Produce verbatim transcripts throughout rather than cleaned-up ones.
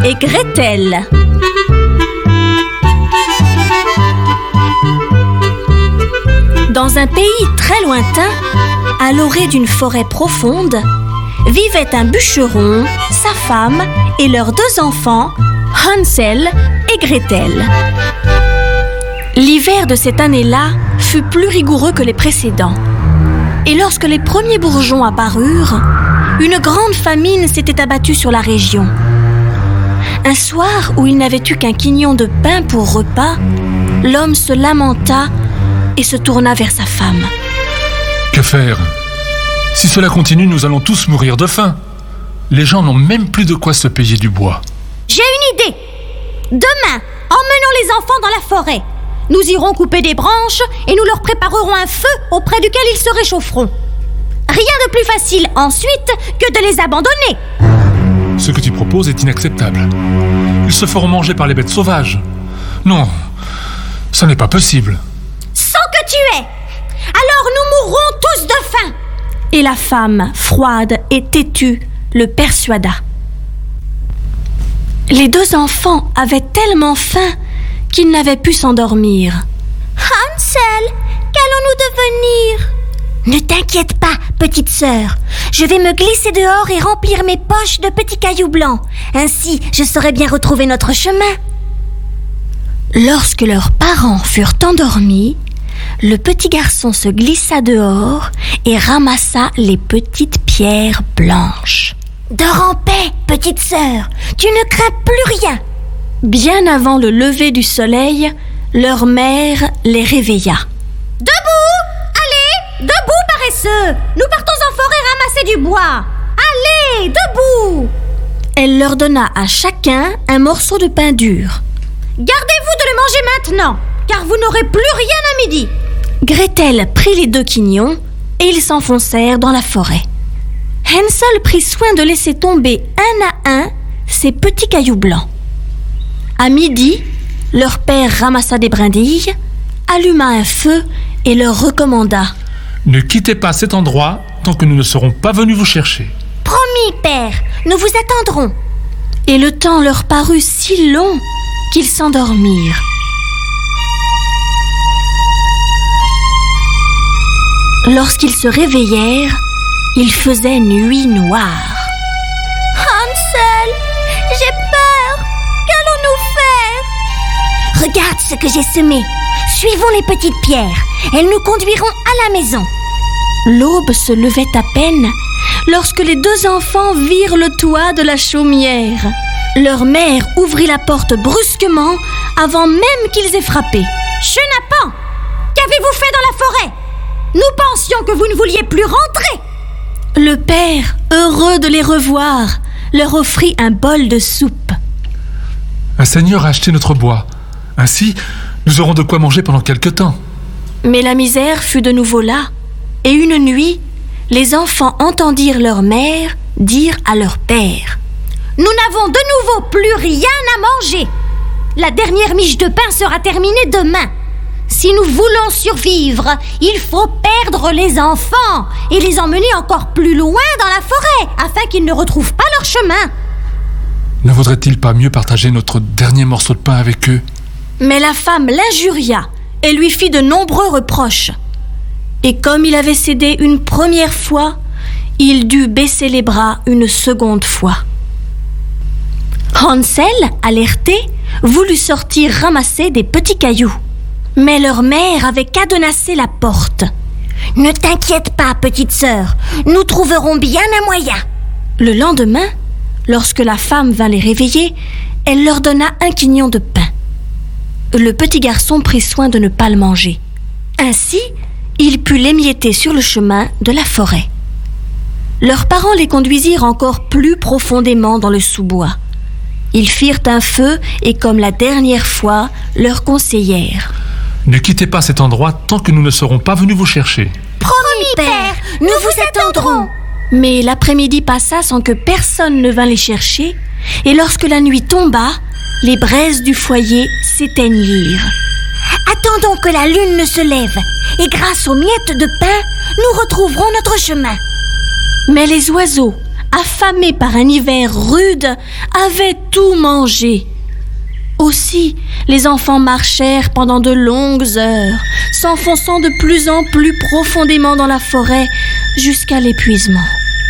et Gretel. Dans un pays très lointain, à l'orée d'une forêt profonde, vivaient un bûcheron, sa femme et leurs deux enfants, Hansel et Gretel. L'hiver de cette année-là fut plus rigoureux que les précédents. Et lorsque les premiers bourgeons apparurent, une grande famine s'était abattue sur la région. Un soir où il n'avait eu qu'un quignon de pain pour repas, l'homme se lamenta et se tourna vers sa femme. Que faire ? Si cela continue, nous allons tous mourir de faim. Les gens n'ont même plus de quoi se payer du bois. J'ai une idée. Demain, emmenons les enfants dans la forêt. Nous irons couper des branches et nous leur préparerons un feu auprès duquel ils se réchaufferont. Rien de plus facile ensuite que de les abandonner. Ce que tu proposes est inacceptable. Ils se feront manger par les bêtes sauvages. Non, ça n'est pas possible. Sans que tu aies. Alors nous mourrons tous de faim. Et la femme, froide et têtue, le persuada. Les deux enfants avaient tellement faim qu'ils n'avaient pu s'endormir. Hansel, qu'allons-nous devenir ? Ne t'inquiète pas, petite sœur. Je vais me glisser dehors et remplir mes poches de petits cailloux blancs. Ainsi, je saurai bien retrouver notre chemin. Lorsque leurs parents furent endormis, le petit garçon se glissa dehors et ramassa les petites pierres blanches. Dors en paix, petite sœur. Tu ne crains plus rien. Bien avant le lever du soleil, leur mère les réveilla. Debout! Allez, debout, paresseux! Nous partons en forêt ramasser du bois. Allez, debout! Elle leur donna à chacun un morceau de pain dur. Gardez-vous de le manger maintenant, car vous n'aurez plus rien à midi. Gretel prit les deux quignons et ils s'enfoncèrent dans la forêt. Hansel prit soin de laisser tomber un à un ces petits cailloux blancs. À midi, leur père ramassa des brindilles, alluma un feu et leur recommanda « Ne quittez pas cet endroit tant que nous ne serons pas venus vous chercher. » « Promis, père, nous vous attendrons. » Et le temps leur parut si long qu'ils s'endormirent. Lorsqu'ils se réveillèrent, il faisait nuit noire. « Hansel, j'ai peur. Qu'allons-nous faire ?»« Regarde ce que j'ai semé. Suivons les petites pierres. Elles nous conduiront à la maison. » L'aube se levait à peine lorsque les deux enfants virent le toit de la chaumière. Leur mère ouvrit la porte brusquement avant même qu'ils aient frappé. « Chenapan, qu'avez-vous fait dans la forêt ? Nous pensions que vous ne vouliez plus rentrer. » Le père, heureux de les revoir, leur offrit un bol de soupe. « Un seigneur a acheté notre bois. Ainsi, nous aurons de quoi manger pendant quelque temps. » Mais la misère fut de nouveau là, et une nuit, les enfants entendirent leur mère dire à leur père « Nous n'avons de nouveau plus rien à manger. La dernière miche de pain sera terminée demain. Si nous voulons survivre, il faut perdre les enfants et les emmener encore plus loin dans la forêt afin qu'ils ne retrouvent pas leur chemin. » Ne vaudrait-il pas mieux partager notre dernier morceau de pain avec eux ? Mais la femme l'injuria et lui fit de nombreux reproches. Et comme il avait cédé une première fois, il dut baisser les bras une seconde fois. Hansel, alerté, voulut sortir ramasser des petits cailloux. Mais leur mère avait cadenassé la porte. « Ne t'inquiète pas, petite sœur, nous trouverons bien un moyen. » Le lendemain, lorsque la femme vint les réveiller, elle leur donna un quignon de pain. Le petit garçon prit soin de ne pas le manger. Ainsi, il put l'émietter sur le chemin de la forêt. Leurs parents les conduisirent encore plus profondément dans le sous-bois. Ils firent un feu et, comme la dernière fois, leur conseillèrent « Ne quittez pas cet endroit tant que nous ne serons pas venus vous chercher. »« Promis, père, nous vous attendrons. » Mais l'après-midi passa sans que personne ne vînt les chercher, et lorsque la nuit tomba, les braises du foyer s'éteignirent. « Attendons que la lune ne se lève, et grâce aux miettes de pain, nous retrouverons notre chemin. » Mais les oiseaux, affamés par un hiver rude, avaient tout mangé. Aussi, les enfants marchèrent pendant de longues heures, s'enfonçant de plus en plus profondément dans la forêt jusqu'à l'épuisement.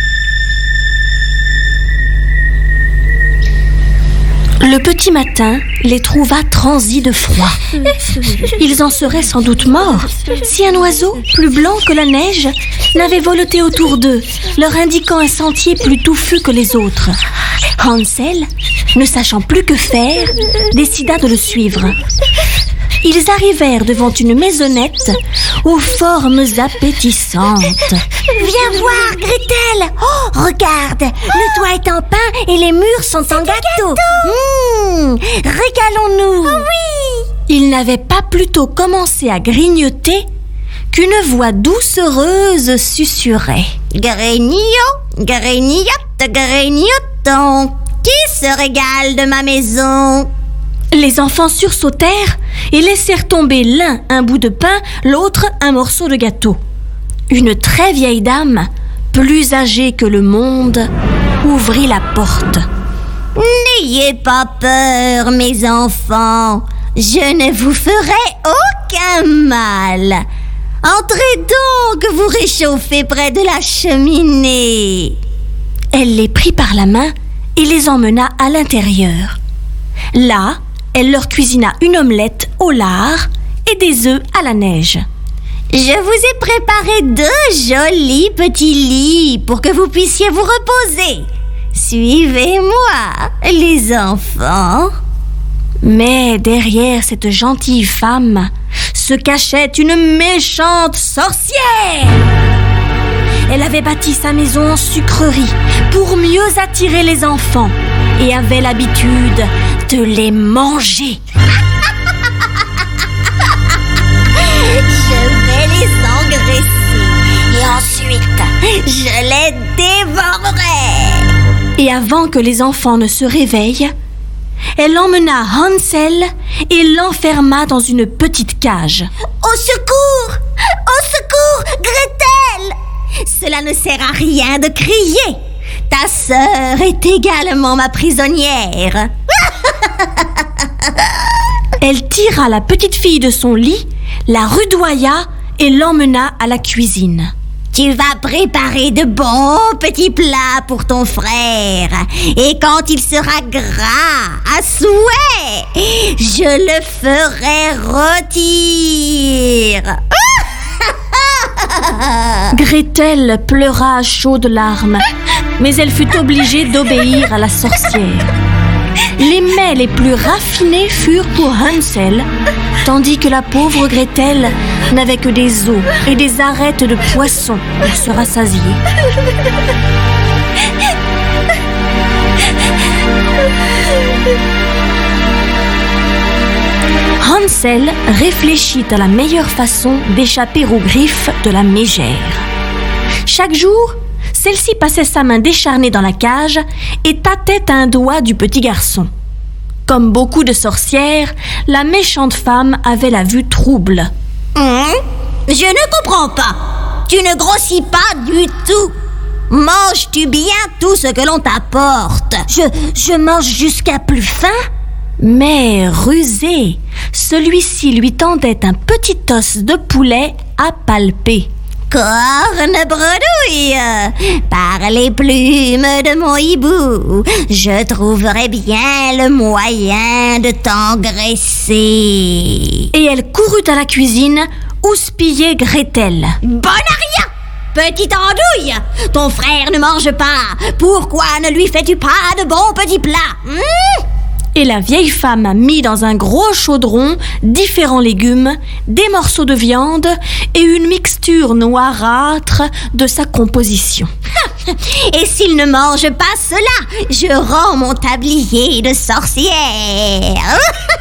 Le petit matin les trouva transis de froid. Ils en seraient sans doute morts si un oiseau, plus blanc que la neige, n'avait voleté autour d'eux, leur indiquant un sentier plus touffu que les autres. Hansel, ne sachant plus que faire, décida de le suivre. Ils arrivèrent devant une maisonnette aux formes appétissantes. Viens voir, Gretel. Oh, regarde, le toit est en pain et les murs sont en gâteau. Mmh, régalons-nous. Oh oui. Ils n'avaient pas plutôt commencé à grignoter qu'une voix doucereuse susurrait. Grignote, grignote, grignotons. Qui se régale de ma maison? Les enfants sursautèrent et laissèrent tomber l'un un bout de pain, l'autre un morceau de gâteau. Une très vieille dame, plus âgée que le monde, ouvrit la porte. « N'ayez pas peur, mes enfants, je ne vous ferai aucun mal. Entrez donc vous réchauffer près de la cheminée. » Elle les prit par la main et les emmena à l'intérieur. Là, elle leur cuisina une omelette au lard et des œufs à la neige. « Je vous ai préparé deux jolis petits lits pour que vous puissiez vous reposer. Suivez-moi, les enfants. » Mais derrière cette gentille femme se cachait une méchante sorcière. Elle avait bâti sa maison en sucrerie pour mieux attirer les enfants et avait l'habitude de les manger. Je vais les engraisser et ensuite je les dévorerai. Et avant que les enfants ne se réveillent, elle emmena Hansel et l'enferma dans une petite cage. Au secours! Au secours, Gretel! Cela ne sert à rien de crier. Ta sœur est également ma prisonnière. Elle tira la petite fille de son lit, la rudoya et l'emmena à la cuisine. Tu vas préparer de bons petits plats pour ton frère. Et quand il sera gras, à souhait, je le ferai rôtir. Gretel pleura à chaudes larmes, mais elle fut obligée d'obéir à la sorcière. Les mets les plus raffinés furent pour Hansel, tandis que la pauvre Gretel n'avait que des os et des arêtes de poisson pour se rassasier. Hansel réfléchit à la meilleure façon d'échapper aux griffes de la mégère. Chaque jour, celle-ci passait sa main décharnée dans la cage et tâtait un doigt du petit garçon. Comme beaucoup de sorcières, la méchante femme avait la vue trouble. Hum, je ne comprends pas. Tu ne grossis pas du tout. Manges-tu bien tout ce que l'on t'apporte? Je, je mange jusqu'à plus faim. Mais rusé, celui-ci lui tendait un petit os de poulet à palper. Corne bredouille, par les plumes de mon hibou, je trouverai bien le moyen de t'engraisser. Et elle courut à la cuisine houspiller Gretel. Bonne à rien, petite andouille, ton frère ne mange pas. Pourquoi ne lui fais-tu pas de bons petits plats? mmh Et la vieille femme mit dans un gros chaudron différents légumes, des morceaux de viande et une mixture noirâtre de sa composition. Et s'il ne mange pas cela, je rends mon tablier de sorcière.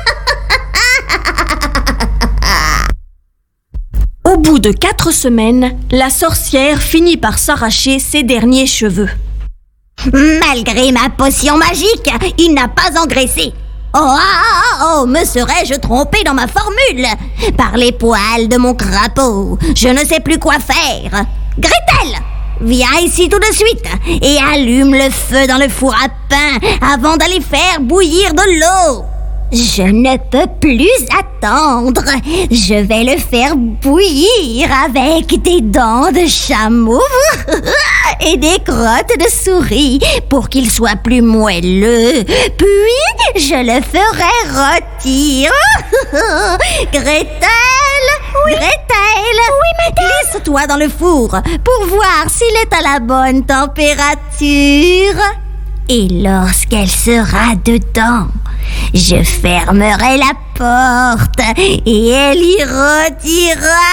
Au bout de quatre semaines, la sorcière finit par s'arracher ses derniers cheveux. Malgré ma potion magique, il n'a pas engraissé. Oh, oh, oh, me serais-je trompé dans ma formule? Par les poils de mon crapaud, je ne sais plus quoi faire. Gretel, viens ici tout de suite et allume le feu dans le four à pain avant d'aller faire bouillir de l'eau. Je ne peux plus attendre. Je vais le faire bouillir avec des dents de chameau et des crottes de souris pour qu'il soit plus moelleux. Puis, je le ferai rôtir. Gretel, oui. Gretel, oui, madame. Glisse-toi dans le four pour voir s'il est à la bonne température. Et lorsqu'elle sera dedans, je fermerai la porte et elle y rôtira.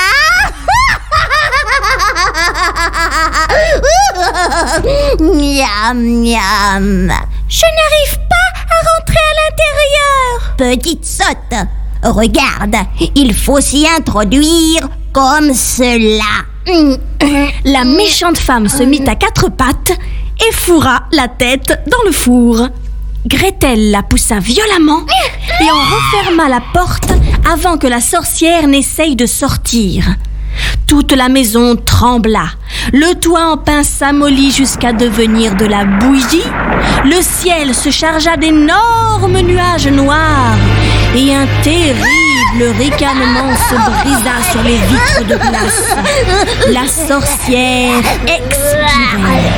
Miam, miam. Je n'arrive pas à rentrer à l'intérieur. Petite sotte, regarde, il faut s'y introduire comme cela. La méchante femme se mit à quatre pattes et fourra la tête dans le four. Gretel la poussa violemment et en referma la porte avant que la sorcière n'essaye de sortir. Toute la maison trembla, le toit en pin s'amollit jusqu'à devenir de la bouillie, le ciel se chargea d'énormes nuages noirs et un terrible ricanement se brisa sur les vitres de glace. La sorcière expirait.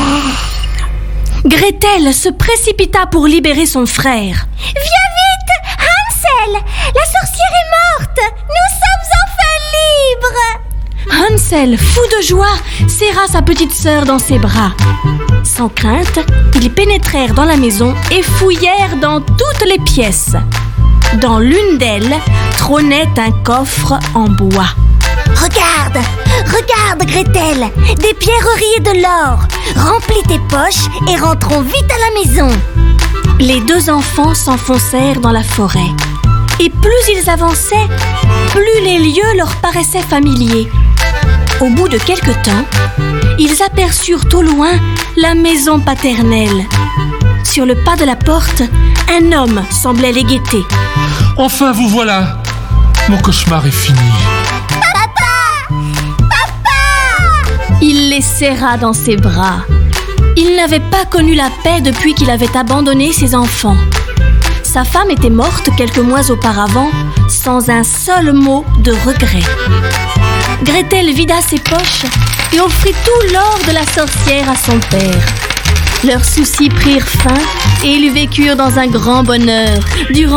Gretel se précipita pour libérer son frère. Viens vite, Hansel! La sorcière est morte! Nous sommes enfin libres! Hansel, fou de joie, serra sa petite sœur dans ses bras. Sans crainte, ils pénétrèrent dans la maison et fouillèrent dans toutes les pièces. Dans l'une d'elles trônait un coffre en bois. Regarde, regarde Gretel, des pierreries et de l'or. Remplis tes poches et rentrons vite à la maison. Les deux enfants s'enfoncèrent dans la forêt. Et plus ils avançaient, plus les lieux leur paraissaient familiers. Au bout de quelque temps, ils aperçurent au loin la maison paternelle. Sur le pas de la porte, un homme semblait les guetter. Enfin, vous voilà. Mon cauchemar est fini. Il les serra dans ses bras. Il n'avait pas connu la paix depuis qu'il avait abandonné ses enfants. Sa femme était morte quelques mois auparavant, sans un seul mot de regret. Gretel vida ses poches et offrit tout l'or de la sorcière à son père. Leurs soucis prirent fin et ils vécurent dans un grand bonheur durant